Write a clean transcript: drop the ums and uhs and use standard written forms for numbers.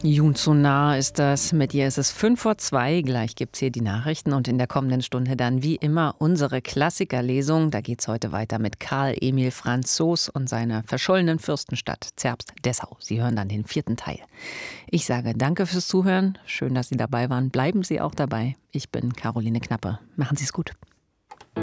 Jun zu nah ist das. Mit ihr ist es 5:02. Gleich gibt's hier die Nachrichten und in der kommenden Stunde dann wie immer unsere Klassikerlesung. Da geht's heute weiter mit Karl Emil Franz Soest und seiner verschollenen Fürstenstadt Zerbst-Dessau. Sie hören dann den 4. Teil. Ich sage danke fürs Zuhören. Schön, dass Sie dabei waren. Bleiben Sie auch dabei. Ich bin Caroline Knappe. Machen Sie es gut.